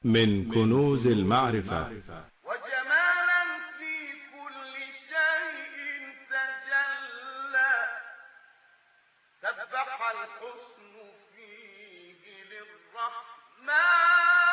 من كنوز المعرفة وجمالا في كل شيء تجلى، سبح الحسن فيه للرحمن.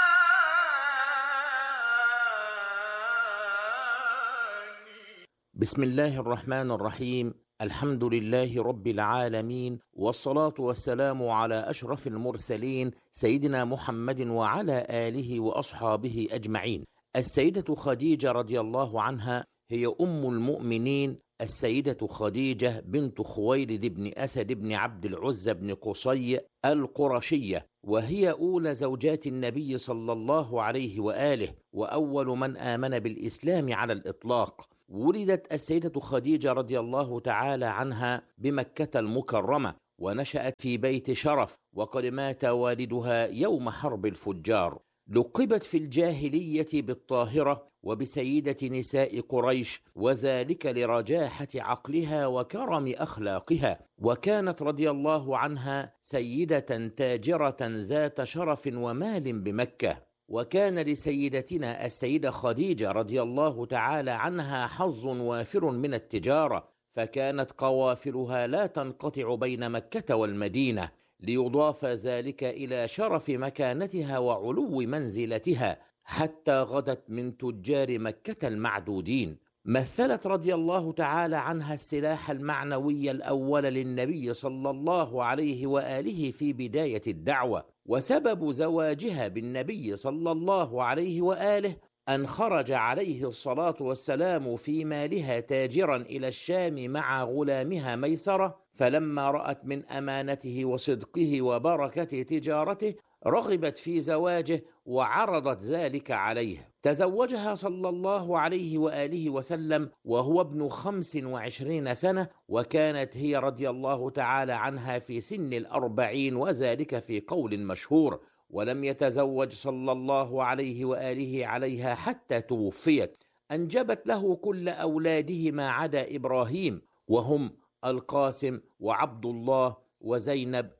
بسم الله الرحمن الرحيم. الحمد لله رب العالمين، والصلاة والسلام على أشرف المرسلين سيدنا محمد وعلى آله وأصحابه أجمعين. السيدة خديجة رضي الله عنها هي أم المؤمنين، السيدة خديجة بنت خويلد بن أسد بن عبد العزى بن قصي القرشية، وهي أولى زوجات النبي صلى الله عليه وآله، وأول من آمن بالإسلام على الإطلاق. ولدت السيدة خديجة رضي الله تعالى عنها بمكة المكرمة، ونشأت في بيت شرف، وقد مات والدها يوم حرب الفجار. لقبت في الجاهلية بالطاهرة وبسيدة نساء قريش، وذلك لرجاحة عقلها وكرم أخلاقها. وكانت رضي الله عنها سيدة تاجرة ذات شرف ومال بمكة. وكان لسيدتنا السيدة خديجة رضي الله تعالى عنها حظ وافر من التجارة، فكانت قوافلها لا تنقطع بين مكة والمدينة، ليضاف ذلك إلى شرف مكانتها وعلو منزلتها، حتى غدت من تجار مكة المعدودين. مثلت رضي الله تعالى عنها السلاح المعنوي الأول للنبي صلى الله عليه وآله في بداية الدعوة. وسبب زواجها بالنبي صلى الله عليه وآله أن خرج عليه الصلاة والسلام في مالها تاجرا إلى الشام مع غلامها ميسرة، فلما رأت من أمانته وصدقه وبركة تجارته رغبت في زواجه وعرضت ذلك عليه. تزوجها صلى الله عليه وآله وسلم وهو ابن 25 سنة، وكانت هي رضي الله تعالى عنها في سن 40، وذلك في قول مشهور. ولم يتزوج صلى الله عليه وآله عليها حتى توفيت. أنجبت له كل أولاده ما عدا إبراهيم، وهم القاسم وعبد الله وزينب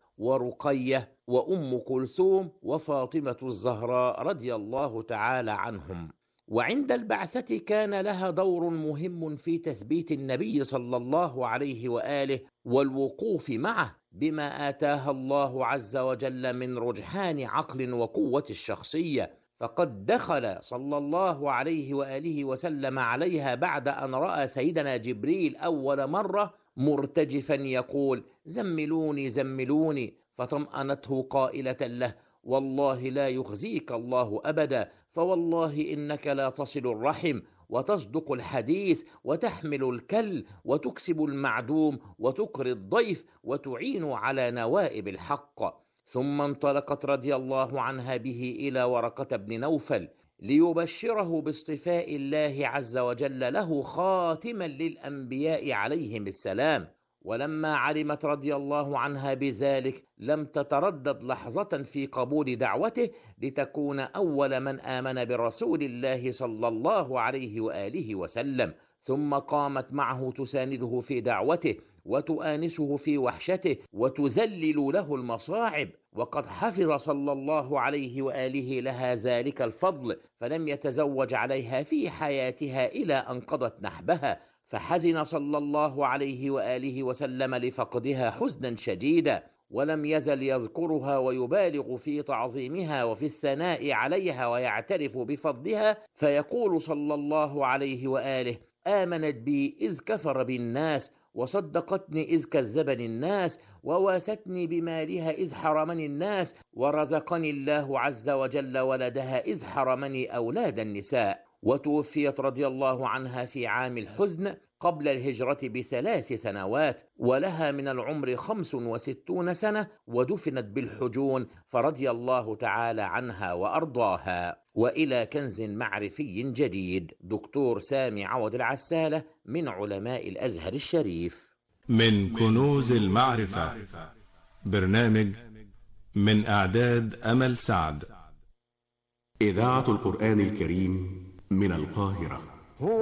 ورقية وأم كلثوم وفاطمة الزهراء رضي الله تعالى عنهم. وعند البعثة كان لها دور مهم في تثبيت النبي صلى الله عليه وآله والوقوف معه بما آتاها الله عز وجل من رجحان عقل وقوة الشخصية. فقد دخل صلى الله عليه وآله وسلم عليها بعد أن رأى سيدنا جبريل أول مرة مرتجفا يقول: زملوني زملوني، فطمأنته قائلة له: والله لا يخزيك الله أبدا، فوالله إنك لا تصل الرحم وتصدق الحديث وتحمل الكل وتكسب المعدوم وتقري الضيف وتعين على نوائب الحق. ثم انطلقت رضي الله عنها به إلى ورقة بن نوفل ليبشره باصطفاء الله عز وجل له خاتما للأنبياء عليهم السلام. ولما علمت رضي الله عنها بذلك لم تتردد لحظة في قبول دعوته، لتكون أول من آمن برسول الله صلى الله عليه وآله وسلم. ثم قامت معه تسانده في دعوته وتؤانسه في وحشته وتذلل له المصاعب، وقد حفظ صلى الله عليه وآله لها ذلك الفضل، فلم يتزوج عليها في حياتها إلى أن قضت نحبها. فحزن صلى الله عليه وآله وسلم لفقدها حزنا شديدا، ولم يزل يذكرها ويبالغ في تعظيمها وفي الثناء عليها ويعترف بفضلها، فيقول صلى الله عليه وآله: آمنت بي إذ كفر بالناس، وصدقتني إذ كذبني الناس، وواستني بمالها إذ حرمني الناس، ورزقني الله عز وجل ولدها إذ حرمني أولاد النساء. وتوفيت رضي الله عنها في عام الحزن قبل الهجرة ب3 سنوات، ولها من العمر 65 سنة، ودفنت بالحجون، فرضي الله تعالى عنها وأرضاها. وإلى كنز معرفي جديد، دكتور سامي عوض العسالة من علماء الأزهر الشريف. من كنوز المعرفة، برنامج من إعداد أمل سعد. إذاعة القرآن الكريم من القاهرة.